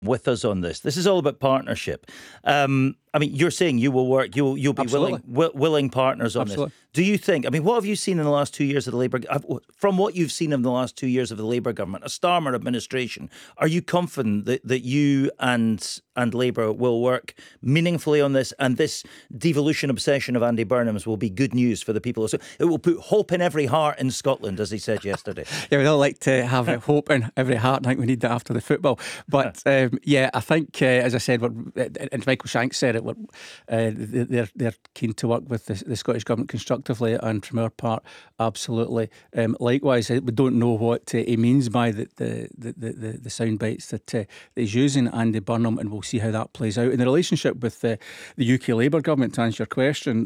with us on this. This is all about partnership. I mean, you're saying you will work, you'll be willing partners on this. Do you think, I mean, what have you seen in the last 2 years of the Labour, from what you've seen in the last 2 years of the Labour government, a Starmer administration, are you confident that you and Labour will work meaningfully on this, and this devolution obsession of Andy Burnham's will be good news for the people? So it will put hope in every heart in Scotland, as he said yesterday. Yeah, we don't like to have hope in every heart. I think we need that after the football. But I think, as I said, and Michael Shanks said it, they're keen to work with the Scottish Government constructively, and from our part, absolutely. Likewise, we don't know what he means by the sound bites that he's using, Andy Burnham, and we'll see how that plays out. In the relationship with the UK Labour government, to answer your question,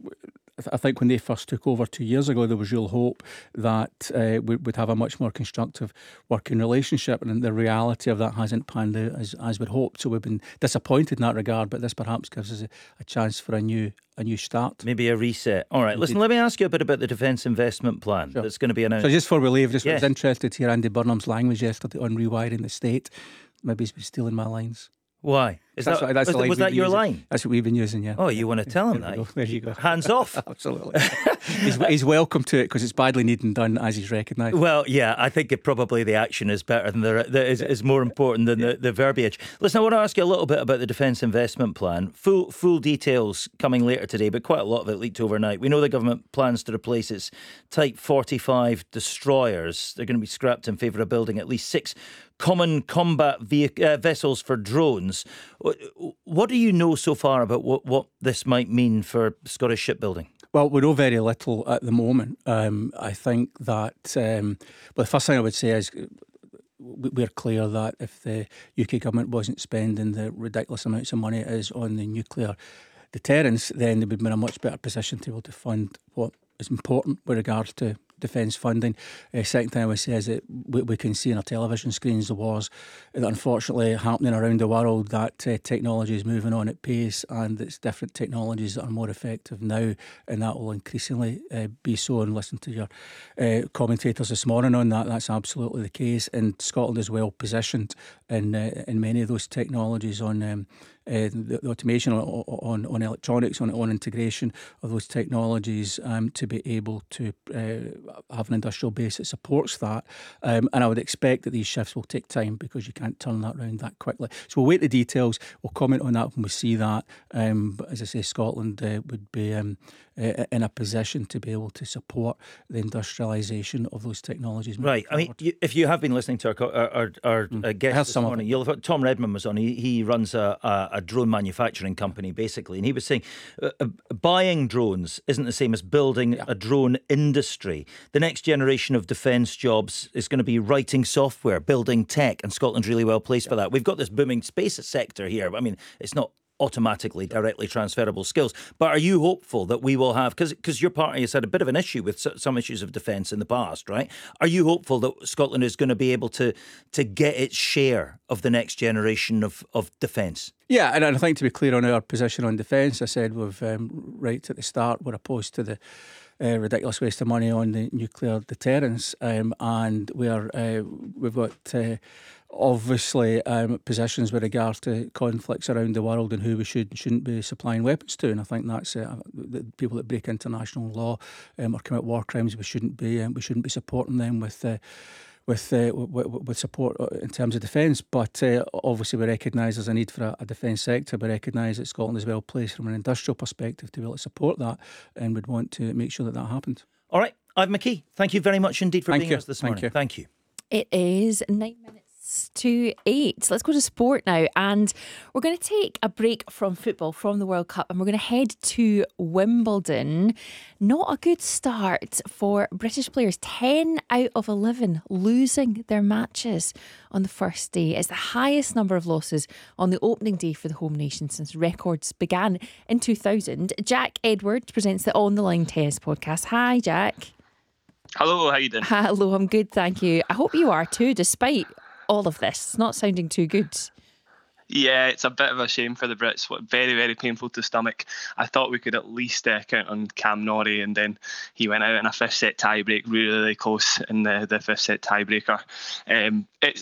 I think when they first took over 2 years ago, there was real hope that we would have a much more constructive working relationship, and the reality of that hasn't panned out as we'd hoped. So we've been disappointed in that regard, but this perhaps gives us a chance for a new start. Maybe a reset. All right, listen, let me ask you a bit about the Defence Investment Plan that's going to be announced. So just before we leave, I was interested to hear Andy Burnham's language yesterday on rewiring the state. Maybe he's been stealing my lines. Why? Was that your line? That's what we've been using, yeah. Oh, you want to tell him that? There you go. Hands off. Absolutely. He's welcome to it because it's badly needed and done, as he's recognised. Well, yeah, I think probably the action is better than is more important than the verbiage. Listen, I want to ask you a little bit about the Defence Investment Plan. Full details coming later today, but quite a lot of it leaked overnight. We know the government plans to replace its Type 45 destroyers. They're going to be scrapped in favour of building at least 6 common combat vessels for drones. What do you know so far about what this might mean for Scottish shipbuilding? Well, we know very little at the moment. I think that, the first thing I would say is we're clear that if the UK government wasn't spending the ridiculous amounts of money it is on the nuclear deterrence, then they would be in a much better position to be able to fund what is important with regards to defence funding. Second thing I would say is that we can see on our television screens the wars that unfortunately happening around the world, that technology is moving on at pace, and it's different technologies that are more effective now, and that will increasingly be so. And listen to your commentators this morning on that, that's absolutely the case. And Scotland is well positioned in many of those technologies on the automation, on electronics, on integration of those technologies, to be able to have an industrial base that supports that. And I would expect that these shifts will take time because you can't turn that around that quickly. So we'll wait the details. We'll comment on that when we see that. But as I say, Scotland would be in a position to be able to support the industrialisation of those technologies. Right. I mean, if you have been listening to our guest this morning, you'll have Tom Redmond was on. He runs a drone manufacturing company, basically, and he was saying buying drones isn't the same as building a drone industry. The next generation of defence jobs is going to be writing software, building tech, and Scotland's really well placed for that. We've got this booming space sector here. I mean, it's not automatically directly transferable skills, but are you hopeful that we will have, because your party has had a bit of an issue with some issues of defence in the past, right? Are you hopeful that Scotland is going to be able to get its share of the next generation of defence? Yeah, and I think to be clear on our position on defence, I said we've right at the start, we're opposed to the ridiculous waste of money on the nuclear deterrence, and we've got obviously positions with regard to conflicts around the world and who we should and shouldn't be supplying weapons to, and I think that's the people that break international law or commit war crimes. We shouldn't be supporting them with support in terms of defence. But obviously we recognise there's a need for a defence sector. We recognise that Scotland is well placed from an industrial perspective to be able to support that, and would want to make sure that happens. All right, Ivan McKee, thank you very much indeed for being with us this morning. Thank you. It is 9 minutes to 8. Let's go to sport now, and we're going to take a break from football, from the World Cup, and we're going to head to Wimbledon. Not a good start for British players. 10 out of 11 losing their matches on the first day. It's the highest number of losses on the opening day for the home nation since records began in 2000. Jack Edwards presents the On the Line Tennis podcast. Hi, Jack. Hello, how you doing? Hello, I'm good, thank you. I hope you are too, despite all of this. It's not sounding too good. Yeah, it's a bit of a shame for the Brits. Very, very painful to stomach. I thought we could at least count on Cam Norrie, and then he went out in a fifth set tiebreak, really, really close in the fifth set tiebreaker.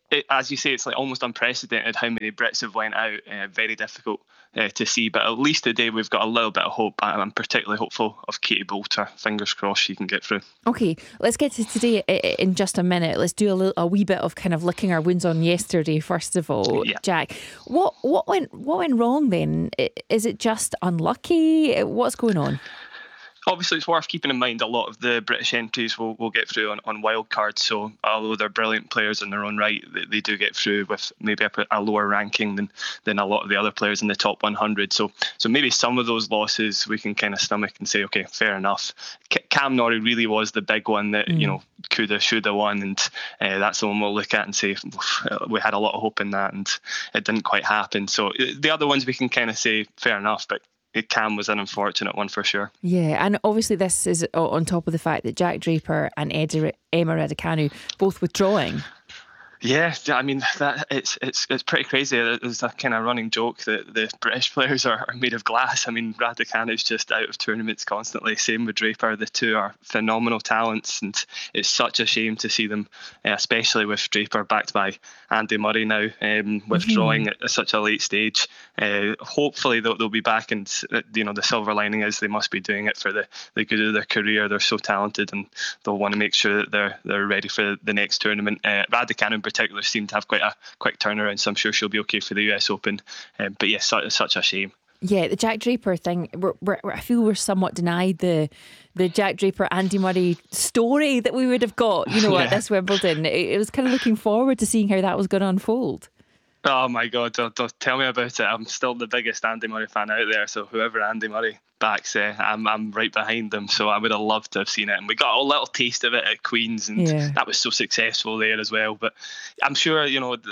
as you say, it's like almost unprecedented how many Brits have went out. Very difficult to see, but at least today we've got a little bit of hope. I'm particularly hopeful of Katie Boulter. Fingers crossed she can get through. Okay, let's get to today in just a minute. Let's do a wee bit of kind of licking our wounds on yesterday first of all. Yeah. Jack, what went wrong then? Is it just unlucky? What's going on? Obviously, it's worth keeping in mind a lot of the British entries will get through on wild cards. So although they're brilliant players in their own right, they do get through with maybe a lower ranking than a lot of the other players in the top 100. So maybe some of those losses we can kind of stomach and say, okay, fair enough. Cam Norrie really was the big one that coulda, shoulda won, and that's the one we'll look at and say we had a lot of hope in that, and it didn't quite happen. So the other ones we can kind of say fair enough, but Cam was an unfortunate one for sure. Yeah, and obviously this is on top of the fact that Jack Draper and Emma Raducanu both withdrawing. Yeah, I mean it's pretty crazy. There's a kind of running joke that the British players are made of glass. I mean, Raducanu's just out of tournaments constantly. Same with Draper. The two are phenomenal talents, and it's such a shame to see them, especially with Draper backed by Andy Murray now, withdrawing at such a late stage. Hopefully they'll be back, and the silver lining is they must be doing it for the good of their career. They're so talented, and they'll want to make sure that they're ready for the next tournament. Raducanu in particular seemed to have quite a quick turnaround, so I'm sure she'll be okay for the US Open. But yes, such a shame. Yeah, the Jack Draper thing, I feel we're somewhat denied the Jack Draper Andy Murray story that we would have got, at this Wimbledon. It was kind of looking forward to seeing how that was going to unfold. Oh my God, don't tell me about it. I'm still the biggest Andy Murray fan out there, so whoever Andy Murray backs, I'm right behind them. So I would have loved to have seen it, and we got a little taste of it at Queen's, and that was so successful there as well. But I'm sure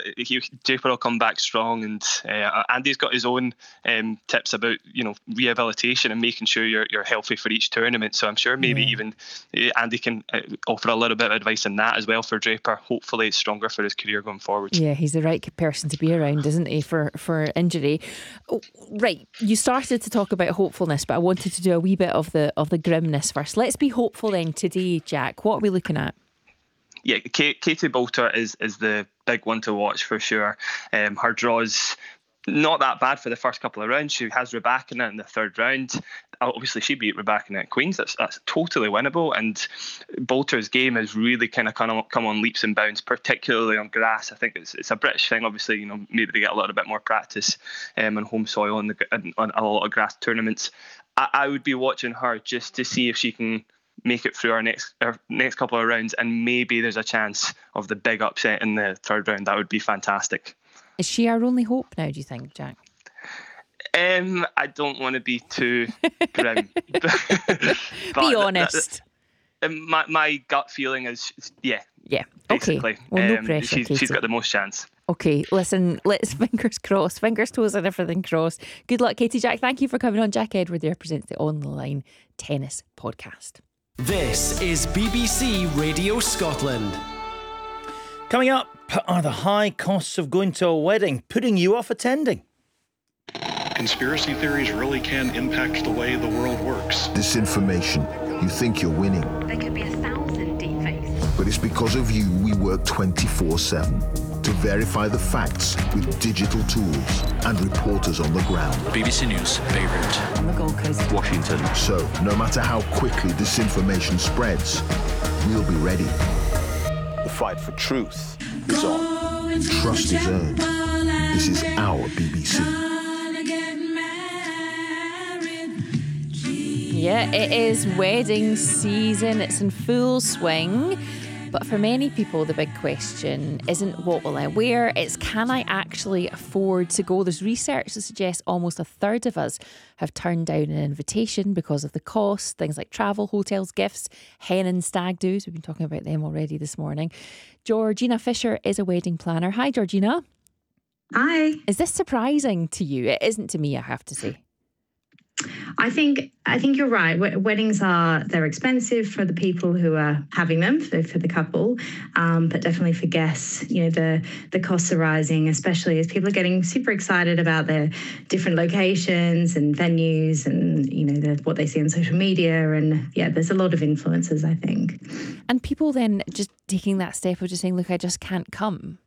Draper will come back strong, and Andy's got his own tips about rehabilitation and making sure you're healthy for each tournament. So I'm sure maybe even Andy can offer a little bit of advice on that as well for Draper. Hopefully it's stronger for his career going forward. Yeah, he's the right person to be around, isn't he, for injury. Right, you started to talk about hopefulness, but I wanted to do a wee bit of the grimness first. Let's be hopeful then today, Jack. What are we looking at? Yeah, Katie Boulter is the big one to watch for sure. Her draws not that bad for the first couple of rounds. She has Rybakina in the third round. Obviously, she beat Rybakina at Queen's. That's totally winnable. And Boulter's game has really kind of come on leaps and bounds, particularly on grass. I think it's a British thing. Obviously, maybe they get a little bit more practice on home soil and on a lot of grass tournaments. I would be watching her just to see if she can make it through our next couple of rounds, and maybe there's a chance of the big upset in the third round. That would be fantastic. Is she our only hope now, do you think, Jack? I don't want to be too grim. Be honest. My gut feeling is, yeah. Basically. Okay. Well, no pressure, she's got the most chance. Okay, listen, let's fingers crossed, fingers, toes and everything crossed. Good luck, Katie. Jack, thank you for coming on. Jack Edward there presents the On The Line Tennis Podcast. This is BBC Radio Scotland. Coming up, are the high costs of going to a wedding putting you off attending? Conspiracy theories really can impact the way the world works. Disinformation. You think you're winning. There could be 1,000 deepfakes. But it's because of you we work 24/7 to verify the facts with digital tools and reporters on the ground. BBC News, Beirut. On the Gold Coast. Washington. So, no matter how quickly disinformation spreads, we'll be ready. The fight for truth is on. Trust is earned. This is our BBC. Yeah, it is wedding season. It's in full swing. But for many people, the big question isn't what will I wear, it's can I actually afford to go? There's research that suggests almost a third of us have turned down an invitation because of the cost, things like travel, hotels, gifts, hen and stag do's. We've been talking about them already this morning. Georgina Fisher is a wedding planner. Hi, Georgina. Hi. Is this surprising to you? It isn't to me, I have to say. I think you're right. Weddings they're expensive for the people who are having them, for the couple, but definitely for guests. The costs are rising, especially as people are getting super excited about their different locations and venues, and what they see on social media. And yeah, there's a lot of influences, I think. And people then just taking that step of just saying, look, I just can't come.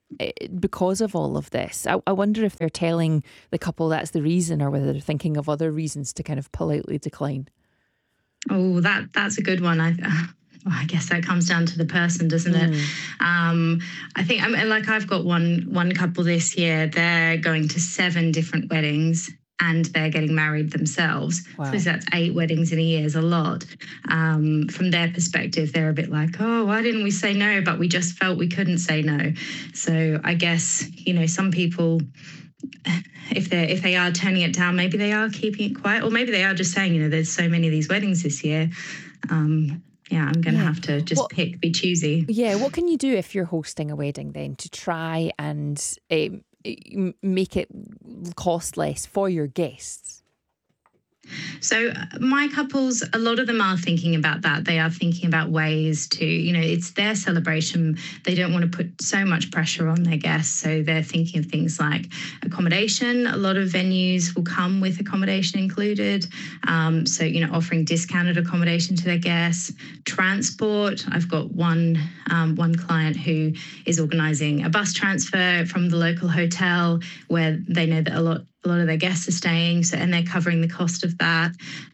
because of all of this. I wonder if they're telling the couple that's the reason, or whether they're thinking of other reasons to kind of politely decline. Oh, that's a good one. I guess that comes down to the person, doesn't it? I think, I've got one couple this year. They're going to 7 different weddings, and they're getting married themselves. Wow. So that's 8 weddings in a year is a lot. From their perspective, they're a bit like, oh, why didn't we say no? But we just felt we couldn't say no. So I guess, some people, if they are turning it down, maybe they are keeping it quiet, or maybe they are just saying, there's so many of these weddings this year. I'm going to have to just be choosy. Yeah, what can you do if you're hosting a wedding then to try and make it cost less for your guests? So my couples, a lot of them are thinking about that. They are thinking about ways to, it's their celebration. They don't want to put so much pressure on their guests. So they're thinking of things like accommodation. A lot of venues will come with accommodation included. So, offering discounted accommodation to their guests. Transport. I've got one client who is organising a bus transfer from the local hotel where they know that a lot of their guests are staying, and they're covering the cost of that.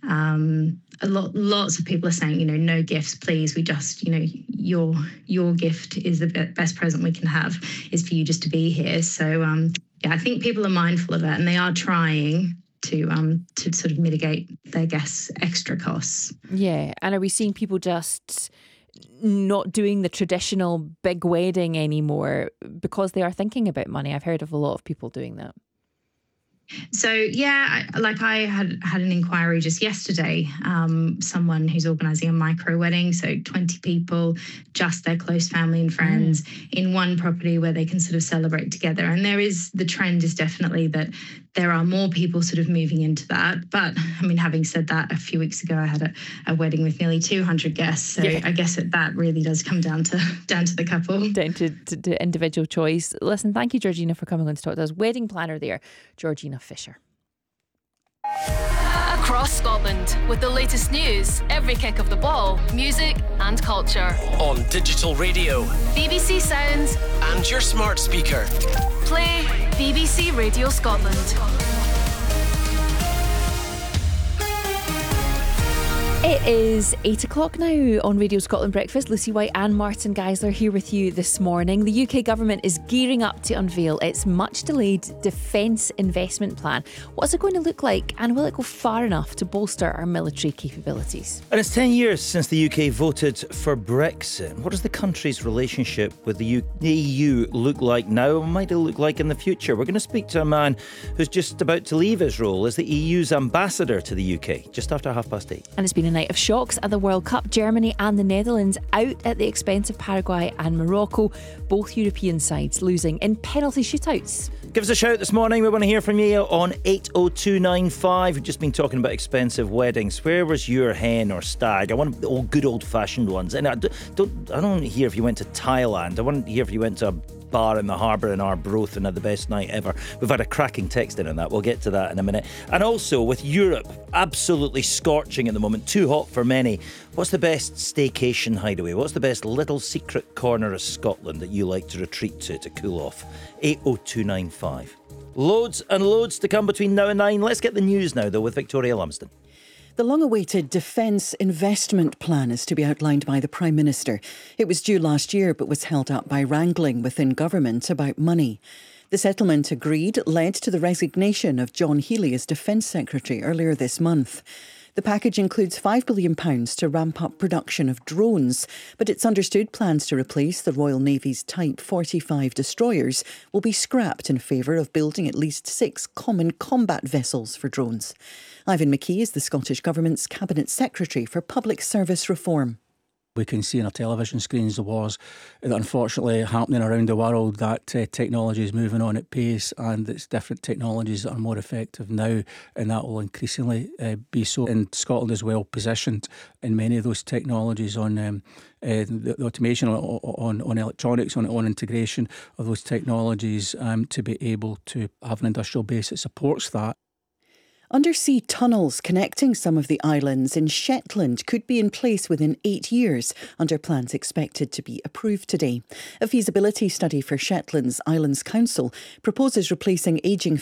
Lots of people are saying, no gifts, please. We just, your gift is the best present we can have, is for you just to be here. So, I think people are mindful of that, and they are trying to sort of mitigate their guests' extra costs. Yeah, and are we seeing people just not doing the traditional big wedding anymore because they are thinking about money? I've heard of a lot of people doing that. So, I had an inquiry just yesterday, someone who's organising a micro wedding, so 20 people, just their close family and friends in one property where they can sort of celebrate together. And the trend is definitely that there are more people sort of moving into that. But having said that, a few weeks ago I had a wedding with nearly 200 guests. So I guess that really does come down to the couple. Down to individual choice. Listen, thank you, Georgina, for coming on to talk to us. Wedding planner there, Georgina Fisher. Across Scotland, with the latest news, every kick of the ball, music and culture. On digital radio, BBC Sounds, and your smart speaker. Play BBC Radio Scotland. It is 8 o'clock now on Radio Scotland Breakfast. Lucy White and Martin Geisler here with you this morning. The UK government is gearing up to unveil its much delayed defence investment plan. What's it going to look like, and will it go far enough to bolster our military capabilities? And it's 10 years since the UK voted for Brexit. What does the country's relationship with the EU look like now, and might it look like in the future? We're going to speak to a man who's just about to leave his role as the EU's ambassador to the UK, just after 8:30. And it's been a night of shocks at the World Cup. Germany and the Netherlands out at the expense of Paraguay and Morocco. Both European sides losing in penalty shootouts. Give us a shout this morning. We want to hear from you on 80295. We've just been talking about expensive weddings. Where was your hen or stag? I want the good old-fashioned ones. And I don't want to hear if you went to Thailand. I want to hear if you went to a bar in the harbour in Arbroath and had the best night ever. We've had a cracking text in on that. We'll get to that in a minute. And also, with Europe absolutely scorching at the moment, too hot for many, what's the best staycation hideaway? What's the best little secret corner of Scotland that you like to retreat to cool off? 80295. Loads and loads to come between now and 9. Let's get the news now, though, with Victoria Lumsden. The long-awaited Defence Investment Plan is to be outlined by the Prime Minister. It was due last year but was held up by wrangling within government about money. The settlement agreed led to the resignation of John Healey as Defence Secretary earlier this month. The package includes £5 billion to ramp up production of drones, but it's understood plans to replace the Royal Navy's Type 45 destroyers will be scrapped in favour of building at least 6 common combat vessels for drones. Ivan McKee is the Scottish Government's Cabinet Secretary for Public Service Reform. We can see on our television screens the wars that unfortunately happening around the world, that technology is moving on at pace, and it's different technologies that are more effective now, and that will increasingly be so. And Scotland is well positioned in many of those technologies on the automation, on electronics, on integration of those technologies to be able to have an industrial base that supports that. Undersea tunnels connecting some of the islands in Shetland could be in place within 8 years, under plans expected to be approved today. A feasibility study for Shetland's Islands Council proposes replacing ageing